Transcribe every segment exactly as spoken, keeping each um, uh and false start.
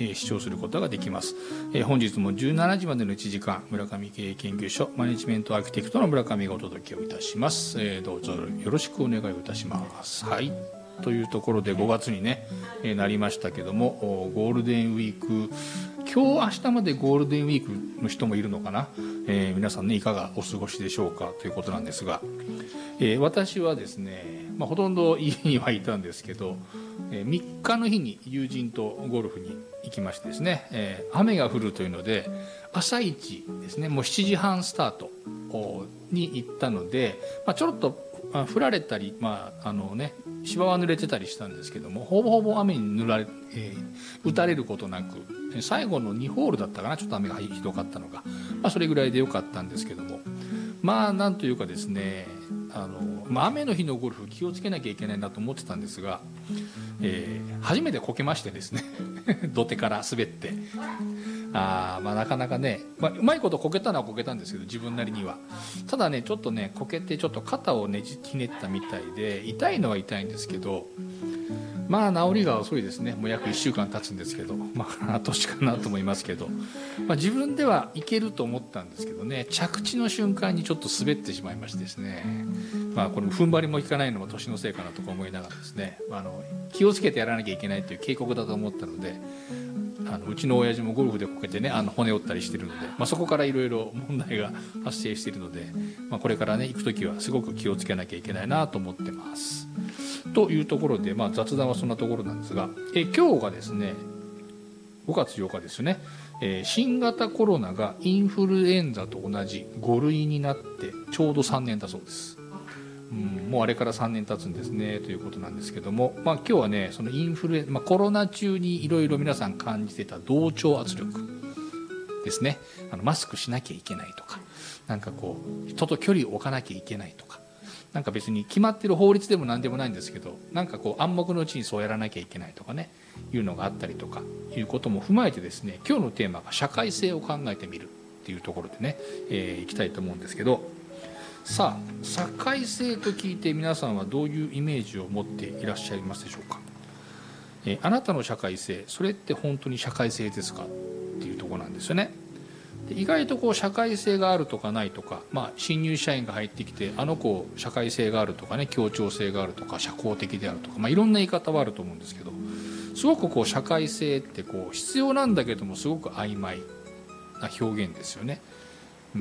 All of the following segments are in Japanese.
視聴することができます。本日もじゅうしちじまでのいちじかん、村上経営研究所マネジメントアーキテクトの村上がお届けをいたします。どうぞよろしくお願いをいたします。はい、というところでごがつに、ね、なりましたけども、ゴールデンウィーク、今日明日までゴールデンウィークの人もいるのかな、えー、皆さんね、いかがお過ごしでしょうかということなんですが、えー、私はですね、まあ、ほとんど家にはいたんですけど、えー、みっかの日に友人とゴルフに行きましてですね、えー、雨が降るというので朝一ですね、もうしちじはんスタートに行ったので、まあ、ちょろっと降られたり、まああのね、芝は濡れてたりしたんですけども、ほぼほぼ雨に濡られ、えー、打たれることなく、最後のにホールだったかな、ちょっと雨がひどかったのが、まあ、それぐらいでよかったんですけども、まあなんというかですね、あの、まあ、雨の日のゴルフ気をつけなきゃいけないなと思ってたんですが、えー、初めてこけましてですね土手から滑って、あまあなかなかね、まあ、うまいことこけたのはこけたんですけど、自分なりには。ただね、ちょっとねこけてちょっと肩をねじひねったみたいで、痛いのは痛いんですけど、まあ治りが遅いですね。もう約いっしゅうかん経つんですけど、まあ年かなと思いますけど、まあ、自分ではいけると思ったんですけどね、着地の瞬間にちょっと滑ってしまいましてですね、まあこれ踏ん張りも効かないのも年のせいかなとか思いながらですね、あの気をつけてやらなきゃいけないという警告だと思ったので、あのうちの親父もゴルフでこけてね、あの骨折ったりしてるので、まあ、そこからいろいろ問題が発生しているので、まあ、これからね行く時はすごく気をつけなきゃいけないなと思ってます。というところで、まあ、雑談はそんなところなんですが、え今日がですねごがつようかですね、えー、新型コロナがインフルエンザと同じごるいになってちょうどさんねんだそうです。うん、もうあれからさんねん経つんですねということなんですけども、まあ、今日はねそのインフルエンザ、まあ、コロナ中にいろいろ皆さん感じてた同調圧力ですね。あのマスクしなきゃいけないとか、なんかこう人と距離を置かなきゃいけないとか、なんか別に決まってる法律でも何でもないんですけど、なんかこう暗黙のうちにそうやらなきゃいけないとかね、いうのがあったりとかいうことも踏まえてですね、今日のテーマが社会性を考えてみるっていうところでね、えー、いきたいと思うんですけど、さあ社会性と聞いて皆さんはどういうイメージを持っていらっしゃいますでしょうか。えー、あなたの社会性、それって本当に社会性ですかっていうところなんですよね。で意外とこう社会性があるとかないとか、まあ、新入社員が入ってきてあの子社会性があるとかね、協調性があるとか社交的であるとか、まあ、いろんな言い方はあると思うんですけど、すごくこう社会性ってこう必要なんだけどもすごく曖昧な表現ですよね。うん、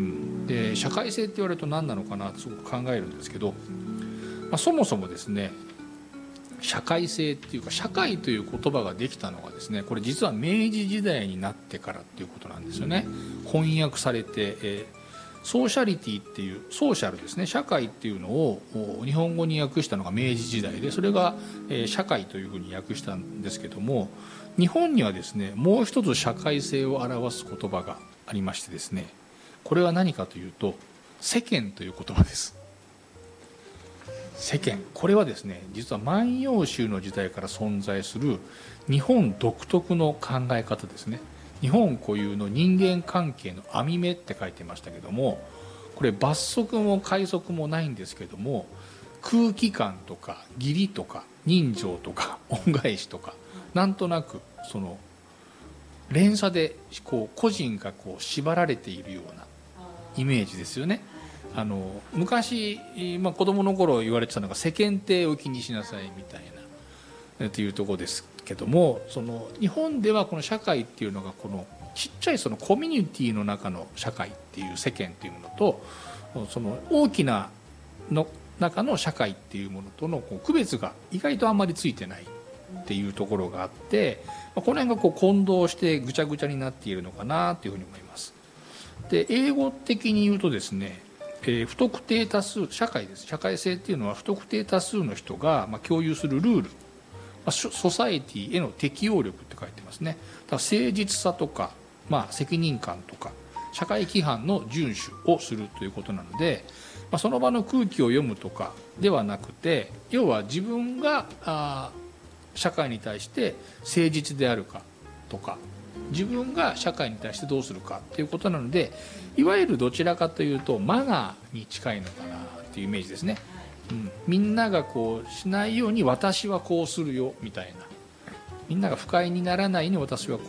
で社会性って言われると何なのかなとすごく考えるんですけど、まあ、そもそもですね、社会性っていうか社会という言葉ができたのがですね、これ実は明治時代になってからっていうことなんですよね。翻訳されて、えー、ソーシャリティっていうソーシャルですね、社会っていうのを日本語に訳したのが明治時代で、それが、えー、社会というふうに訳したんですけども、日本にはですねもう一つ社会性を表す言葉がありましてですね、これは何かというと世間という言葉です。世間、これはですね実は万葉集の時代から存在する日本独特の考え方ですね。日本固有の人間関係の網目って書いてましたけども、これ罰則も戒則もないんですけども、空気感とか義理とか人情とか恩返しとか、なんとなくその連鎖でこう個人がこう縛られているようなイメージですよね。あの昔、まあ、子供の頃言われてたのが世間体を気にしなさいみたいなっていうところですけども、その日本ではこの社会っていうのがこのちっちゃいそのコミュニティの中の社会っていう世間っていうものと、その大きなの中の社会っていうものとのこう区別が意外とあんまりついてないっていうところがあって、この辺がこう混同してぐちゃぐちゃになっているのかなというふうに思います。で英語的に言うとですね、えー、不特定多数社会です。社会性っていうのは不特定多数の人が、まあ、共有するルール、まあ、ソサエティへの適応力って書いてますね。だから誠実さとか、まあ、責任感とか社会規範の遵守をするということなので、まあ、その場の空気を読むとかではなくて、要は自分があ社会に対して誠実であるかとか、自分が社会に対してどうするかということなので、いわゆるどちらかというとマナーに近いのかなというイメージですね。うん、みんながこうしないように私はこうするよみたいな、みんなが不快にならないように私はこ